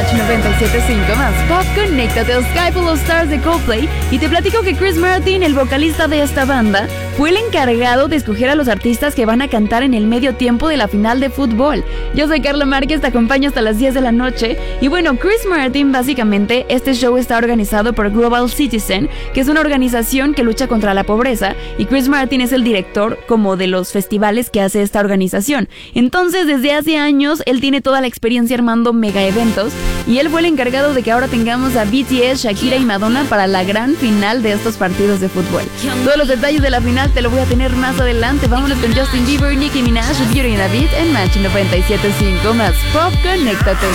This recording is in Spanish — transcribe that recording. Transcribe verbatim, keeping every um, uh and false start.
Match noventa y siete punto cinco más Pop. Conéctate a Sky Full of Stars de Coldplay y te platico que Chris Martin, el vocalista de esta banda, fue el encargado de escoger a los artistas que van a cantar en el medio tiempo de la final de fútbol. Yo soy Carla Márquez, te acompaño hasta las diez de la noche. Y bueno, Chris Martin, básicamente, este show está organizado por Global Citizen, que es una organización que lucha contra la pobreza, y Chris Martin es el director como de los festivales que hace esta organización. Entonces, desde hace años, él tiene toda la experiencia armando mega eventos, y él fue el encargado de que ahora tengamos a B T S, Shakira y Madonna para la gran final de estos partidos de fútbol. Todos los detalles de la final te lo voy a tener más adelante. Vámonos con Justin Bieber, Nicki Minaj, Beauty and the Beat en Match noventa y siete punto cinco más Pop. Conéctate.